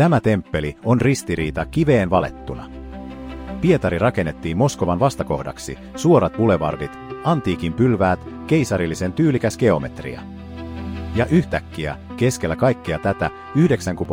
Tämä temppeli on ristiriita kiveen valettuna. Pietari rakennettiin Moskovan vastakohdaksi, suorat bulevardit, antiikin pylväät, keisarillisen tyylikäs geometria. Ja yhtäkkiä, keskellä kaikkea tätä, 9